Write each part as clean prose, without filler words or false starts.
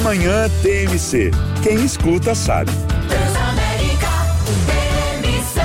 Amanhã TMC. Quem escuta sabe. Transamérica TMC.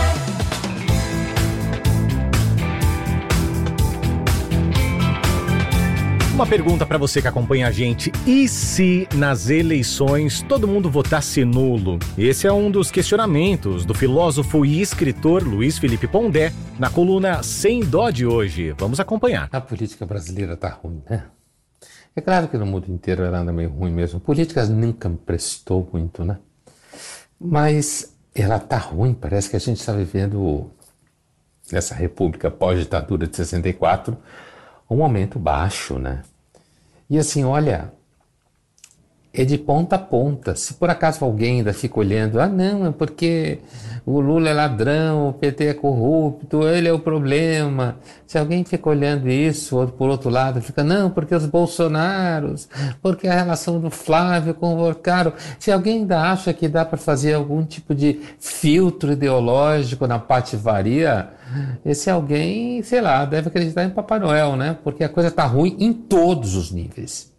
Uma pergunta para você que acompanha a gente. E se nas eleições todo mundo votasse nulo? Esse é um dos questionamentos do filósofo e escritor Luiz Felipe Pondé na coluna Sem Dó de hoje. Vamos acompanhar. A política brasileira tá ruim, né? É claro que no mundo inteiro ela anda meio ruim mesmo. Política nunca me prestou muito, né? Mas ela tá ruim. Parece que a gente está vivendo, nessa república pós-ditadura de 64, um momento baixo, né? E assim, olha, é de ponta a ponta. Se por acaso alguém ainda fica olhando, não, é porque o Lula é ladrão, o PT é corrupto, ele é o problema. Se alguém fica olhando isso, ou por outro lado fica, não, porque os Bolsonaros, porque a relação do Flávio com o Orcaro. Se alguém ainda acha que dá para fazer algum tipo de filtro ideológico na patifaria, esse alguém, sei lá, deve acreditar em Papai Noel, né? Porque a coisa tá ruim em todos os níveis.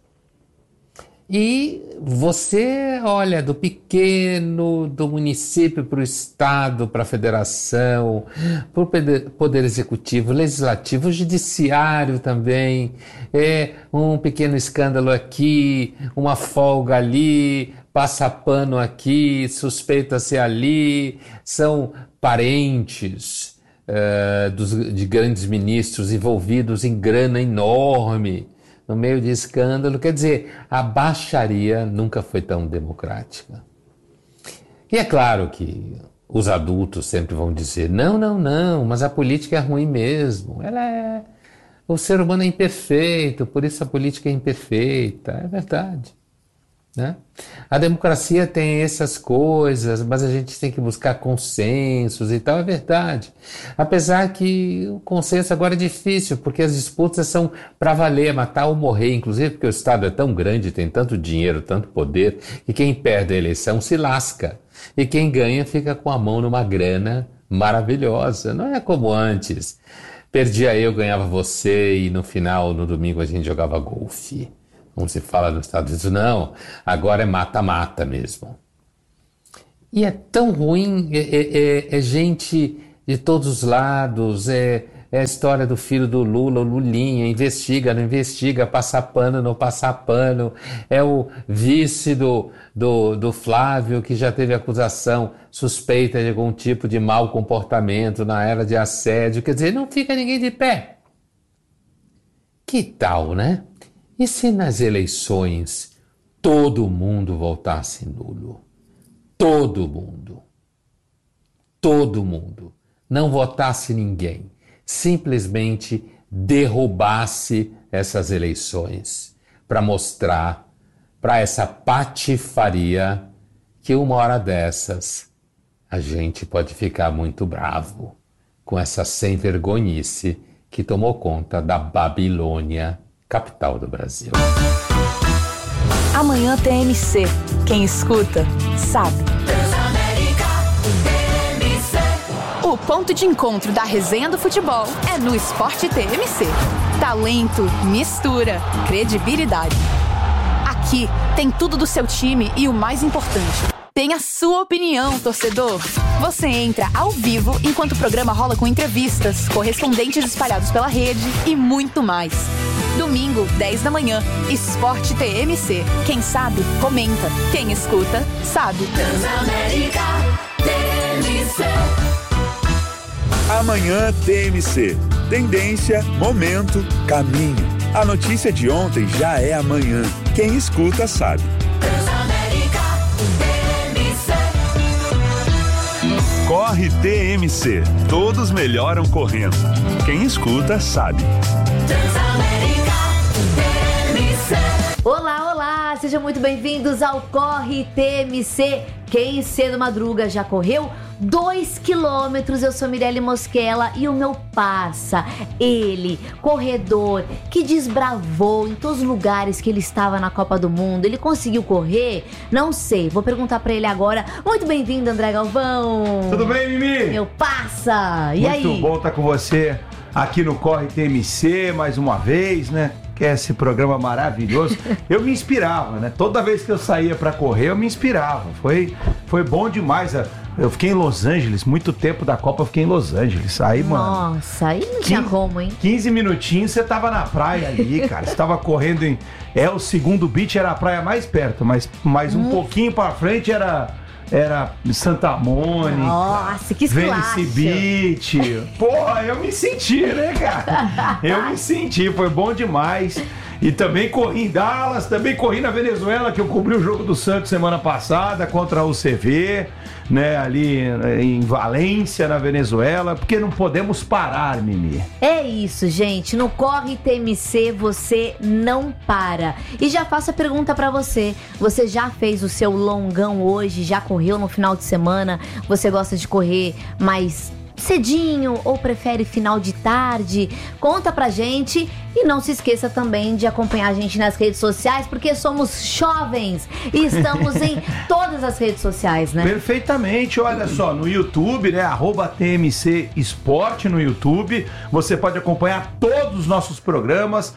E você olha do pequeno, do município para o estado, para a federação, para o poder executivo, legislativo, judiciário também, um pequeno escândalo aqui, uma folga ali, passa pano aqui, suspeita-se ali, são parentes de grandes ministros envolvidos em grana enorme, no meio de escândalo. Quer dizer, a baixaria nunca foi tão democrática. E é claro que os adultos sempre vão dizer, não, mas a política é ruim mesmo. O ser humano é imperfeito, por isso a política é imperfeita. É verdade, né? A democracia tem essas coisas, mas a gente tem que buscar consensos e tal, é verdade. Apesar que o consenso agora é difícil, porque as disputas são para valer, matar ou morrer, inclusive porque o Estado é tão grande, tem tanto dinheiro, tanto poder, que quem perde a eleição se lasca. E quem ganha fica com a mão numa grana maravilhosa. Não é como antes. Perdia eu, ganhava você e no final, no domingo, a gente jogava golfe. Como se fala nos Estados Unidos, não, agora é mata-mata mesmo. E é tão ruim, é gente de todos os lados, é a história do filho do Lula, o Lulinha, investiga, não investiga, passa pano, não passa pano, é o vice do Flávio, que já teve acusação suspeita de algum tipo de mau comportamento na era de assédio, quer dizer, não fica ninguém de pé. Que tal, né? E se nas eleições todo mundo votasse nulo? Todo mundo. Não votasse ninguém. Simplesmente derrubasse essas eleições para mostrar para essa patifaria que uma hora dessas a gente pode ficar muito bravo com essa sem-vergonhice que tomou conta da Babilônia, capital do Brasil. Amanhã TMC. Quem escuta, sabe. Transamérica TMC. O ponto de encontro da resenha do futebol é no Esporte TMC. Talento, mistura, credibilidade. Aqui tem tudo do seu time e o mais importante, tem a sua opinião, torcedor. Você entra ao vivo enquanto o programa rola com entrevistas, correspondentes espalhados pela rede e muito mais. Domingo, 10 da manhã, Esporte TMC. Quem sabe, comenta. Quem escuta, sabe. Transamérica TMC. Amanhã TMC. Tendência, momento, caminho. A notícia de ontem já é amanhã. Quem escuta sabe. Transamérica TMC. Corre TMC. Todos melhoram correndo. Quem escuta sabe. Transamérica TMC. Olá, olá! Sejam muito bem-vindos ao Corre TMC. Quem cedo madruga já correu 2 quilômetros. Eu sou Mirelle Mosquela e o meu parça, ele, corredor, que desbravou em todos os lugares que ele estava na Copa do Mundo. Ele conseguiu correr? Não sei, vou perguntar pra ele agora. Muito bem-vindo, André Galvão. Tudo bem, Mimi? Meu parça, e aí? Muito bom estar com você aqui no Corre TMC mais uma vez, né? que é esse programa maravilhoso. Eu me inspirava, né? Toda vez que eu saía pra correr, eu me inspirava. Foi bom demais. Eu fiquei em Los Angeles, muito tempo da Copa eu fiquei em Los Angeles. Aí, mano... Nossa, aí não tinha como, hein? 15 minutinhos você tava na praia ali, cara. Você tava correndo em... o segundo beach era a praia mais perto, mas um pouquinho pra frente era Santa Mônica. Nossa, que Venice esculacho. Beach. Porra, eu me senti, né, cara? Eu me senti, foi bom demais. E também corri em Dallas, também corri na Venezuela, que eu cobri o jogo do Santos semana passada contra o UCV, né, ali em Valência, na Venezuela, porque não podemos parar, Mimi. É isso, gente. No Corre TMC você não para. E já faço a pergunta pra você. Você já fez o seu longão hoje? Já correu no final de semana? Você gosta de correr mais cedinho ou prefere final de tarde? Conta pra gente e não se esqueça também de acompanhar a gente nas redes sociais, porque somos jovens e estamos em todas as redes sociais, né? Perfeitamente, olha só, no YouTube, né, @TMC Esporte no YouTube, você pode acompanhar todos os nossos programas,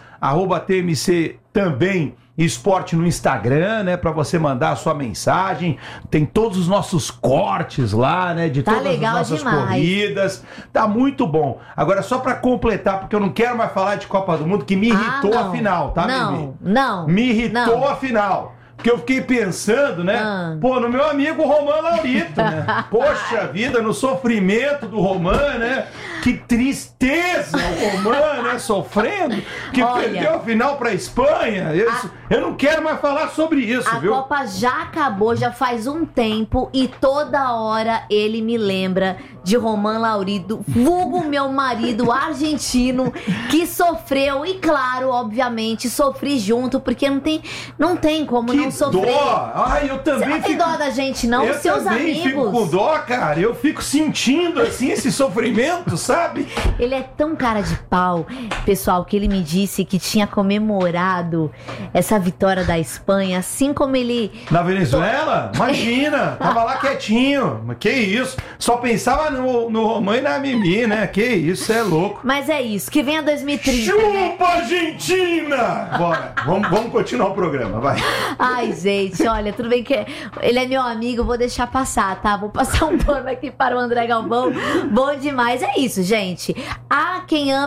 @TMC também Esporte no Instagram, né, pra você mandar a sua mensagem. Tem todos os nossos cortes lá, né, de Tá todas as legal nossas demais. corridas. Tá muito bom. Agora, só pra completar, porque eu não quero mais falar de Copa do Mundo, que me irritou não. a final, tá, Mimi? Não. Me irritou Não. a final. Porque eu fiquei pensando, né? Pô, no meu amigo Romain Laurito, né? Poxa vida, no sofrimento do Romain, né? Que tristeza o Romain, né? Sofrendo, que Olha, perdeu a final pra Espanha. Eu não quero mais falar sobre isso, A viu? Copa já acabou, já faz um tempo e toda hora ele me lembra de Romain Laurito, vulgo meu marido argentino, que sofreu e claro, obviamente, sofri junto, porque não tem como Que não sofrer. dó! Ai, eu Você também não tem dó da gente, não? Eu Seus também fico com amigos. dó, cara. Eu fico sentindo, assim, esse sofrimento, sabe? Ele é tão cara de pau, pessoal, que ele me disse que tinha comemorado essa vitória da Espanha, assim como ele... Na Venezuela? Imagina, tava lá quietinho. Mas que isso? Só pensava no Romain e na Mimi, né? Que isso, é louco. Mas é isso, que venha 2030, né? Chupa, Argentina! Bora, vamos continuar o programa, vai. Ai, gente, olha, tudo bem que ele é meu amigo, vou deixar passar, tá? Vou passar um pano aqui para o André Galvão. Bom demais. É isso, gente. Há quem ama